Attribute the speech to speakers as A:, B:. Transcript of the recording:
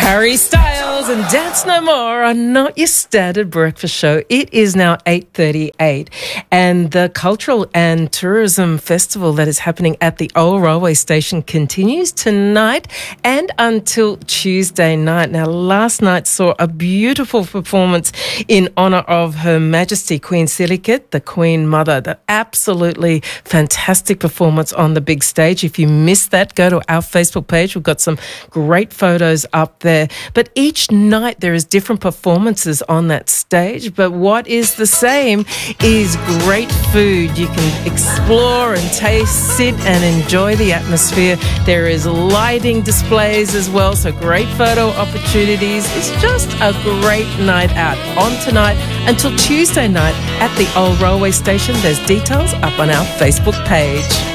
A: Harry Styles and Dance No More are not your standard breakfast show. It is now 8:38, and the Cultural and Tourism Festival that is happening at the Old Railway Station continues tonight and until Tuesday night. Now, last night saw a beautiful performance in honour of Her Majesty Queen Siliket, the Queen Mother. The absolutely fantastic performance on the big stage. If you missed that, go to our Facebook page. We've got some great photos up there. But each night there is different performances on that stage. But what is the same is great food. You can explore and taste, sit and enjoy the atmosphere. There is lighting displays as well, so great photo opportunities. It's just a great night out on tonight until Tuesday night at the Old Railway Station. There's details up on our Facebook page.